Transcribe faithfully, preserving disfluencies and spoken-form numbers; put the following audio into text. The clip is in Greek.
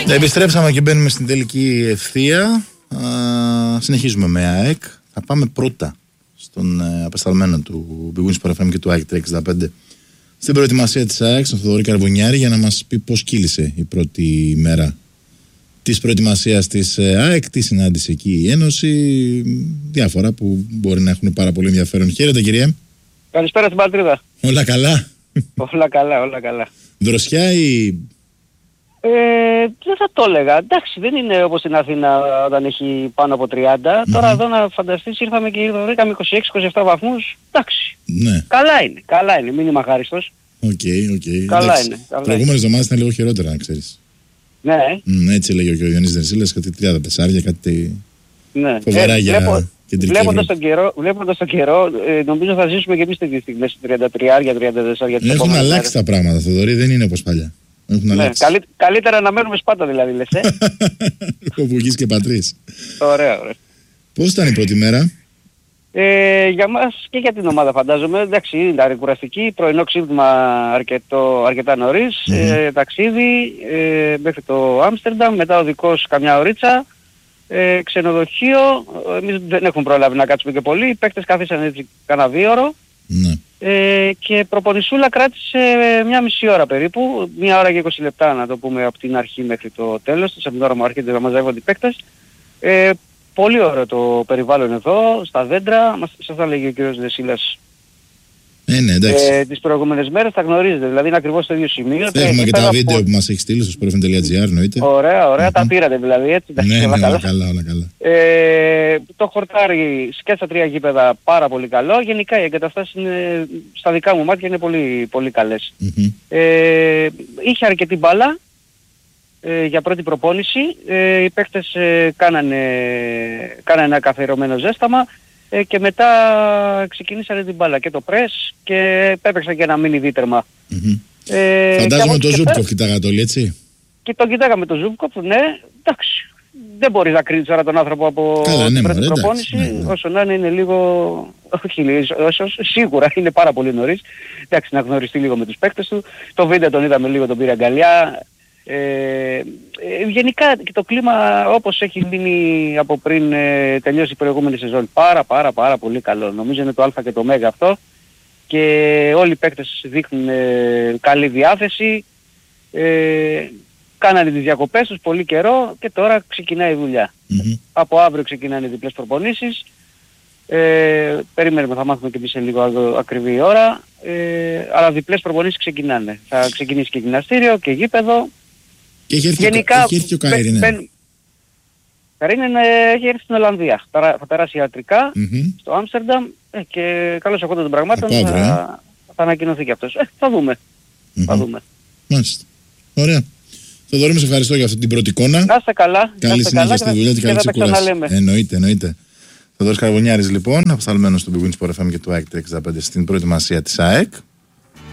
Επιστρέψαμε και μπαίνουμε στην τελική ευθεία. Α, συνεχίζουμε με ΑΕΚ. Θα πάμε πρώτα στον ε, απεσταλμένο του Big Win Sport εφ εμ και του ΑΕΚ τριακόσια εξήντα πέντε στην προετοιμασία της ΑΕΚ, στον Θοδωρή Καρβονιάρη, για να μας πει πώς κύλησε η πρώτη μέρα της προετοιμασίας της ΑΕΚ, τι συνάντησε εκεί η Ένωση, διάφορα που μπορεί να έχουν πάρα πολύ ενδιαφέρον. Χαίρετε, κυρία. Καλησπέρα στην πατρίδα. Όλα καλά. Όλα καλά, όλα καλά. Δροσιά ή... Ε, δεν θα το έλεγα. Εντάξει, δεν είναι όπως στην Αθήνα όταν έχει πάνω από τριάντα. Mm-hmm. Τώρα εδώ να φανταστείς, ήρθαμε και βρήκαμε είκοσι έξι είκοσι επτά βαθμούς. Εντάξει. Ναι. Καλά είναι, καλά είναι. Μην είμαι αχάριστος. Οκ, okay, οκ. Okay. Καλά εντάξει. Είναι. Καλά προηγούμενες εβδομάδες ήταν λίγο χειρότερα, να ξέρεις. Ναι. Mm, έτσι έλεγε και ο Διονύσης Δερσίλας, κάτι τριάντα τεσσάρια, κάτι ναι. φοβερά ε, για βλέπω, κεντρική βλέποντας τον καιρό, βλέποντας τον καιρό ε, νομίζω θα ζήσουμε και εμείς τέτοιες στιγμές τριάντα τρία τριάντα τέσσερα. Έχουν αλλάξει τα πράγματα, Θοδωρή, δεν είναι όπως παλιά. Ναι, καλύ, καλύτερα να μένουμε Σπάτα δηλαδή, λες, ε. Όπου γης και πατρίς. Ωραία, ωραία. Πώς ήταν η πρώτη μέρα? Ε, για μας και για την ομάδα φαντάζομαι, εντάξει, ήταν κουραστική, πρωινό ξύπνημα αρκετό, αρκετά νωρίς, mm-hmm. ε, ταξίδι ε, μέχρι το Άμστερνταμ, μετά οδικός καμιά ωρίτσα, ε, ξενοδοχείο, εμείς δεν έχουμε προλάβει να κάτσουμε και πολύ, οι παίκτες καθίσαν έτσι κανένα δύο ώρο. Ναι. Ε, και προπονησούλα κράτησε μια μισή ώρα περίπου, μια ώρα και είκοσι λεπτά να το πούμε από την αρχή μέχρι το τέλος, από την ώρα μου αρχίζεται να μαζεύονται οι παίκτες. Ε, πολύ ωραίο το περιβάλλον εδώ, στα δέντρα, μας, σας θα λέγει ο κ. Δεσίλας. Ε, ναι, εντάξει. Ε, τις προηγούμενες μέρες τα γνωρίζετε, δηλαδή είναι ακριβώς στο ίδιο σημείο. Θα έχουμε και τα βίντεο που μας έχει στείλει στο sportfm.gr, εννοείται. Ωραία, ωραία, mm-hmm. τα πήρατε δηλαδή, έτσι. Ναι, ναι, όλα καλά, καλά, όλα καλά. Ε, το χορτάρι και στα τρία γήπεδα πάρα πολύ καλό. Γενικά οι εγκαταστάσεις είναι, στα δικά μου μάτια είναι πολύ, πολύ καλές. Mm-hmm. Ε, είχε αρκετή μπάλα ε, για πρώτη προπόνηση. Ε, οι παίκτες ε, κάνανε, κάνανε ένα καθιερωμένο ζέσταμα. Ε, και μετά ξεκινήσανε την μπάλα και το πρες και έπαιξαν και ένα μίνι δίτερμα. Mm-hmm. Ε, Φαντάζομαι το Ζούμπκοφ κοιτάγατε όλοι, έτσι. Και τον κοιτάγαμε το Ζούμπκοφ, ναι, εντάξει. Δεν μπορείς να κρίνεις τώρα τον άνθρωπο από Καλά, την ναι, πρώτη μωρέ, προπόνηση, εντάξει, ναι, ναι. όσο να είναι, είναι λίγο, όχι όσο, σίγουρα είναι πάρα πολύ νωρίς. Εντάξει, να γνωριστεί λίγο με τους παίκτες του. Το βίντεο τον είδαμε λίγο, τον πήρε αγκαλιά. Ε, ε, γενικά και το κλίμα όπως έχει μείνει από πριν ε, τελειώσει η προηγούμενη σεζόν, πάρα πάρα πάρα πολύ καλό. Νομίζω είναι το α και το μέγα αυτό και όλοι οι παίκτες δείχνουν ε, καλή διάθεση, ε, κάνανε τις διακοπές τους πολύ καιρό και τώρα ξεκινάει η δουλειά. Mm-hmm. Από αύριο ξεκινάνε οι διπλές προπονήσεις, ε, περιμένουμε, θα μάθουμε και εμείς σε λίγο ακριβή η ώρα, ε, αλλά διπλές προπονήσεις ξεκινάνε. Θα ξεκινήσει και γυμναστήριο και γήπεδο. Και έχει έρθει, γενικά, και, έχει έρθει ο Καΐρινεν. Καΐρινεν έχει έρθει στην Ολλανδία. Θα, θα περάσει ιατρικά mm-hmm. στο Άμστερνταμ ε, και καλώς ακούτε των πραγμάτων αύριο, θα, ε. θα ανακοινωθεί και αυτός. Ε, θα δούμε. Mm-hmm. Θα δούμε. Μάλιστα. Ωραία. Θοδωρή, σε ευχαριστώ για αυτή την πρώτη εικόνα. Να είστε καλά. Καλή συνέχεια στη δουλειά και καλή ξεκούραση. Εννοείται, εννοείται. Θοδωρής Καρβονιάρης λοιπόν, αποσταλμένος του Big Win Sport εφ εμ και του ΑΕΚ τριακόσια εξήντα πέντε στην προετοιμασία της ΑΕΚ.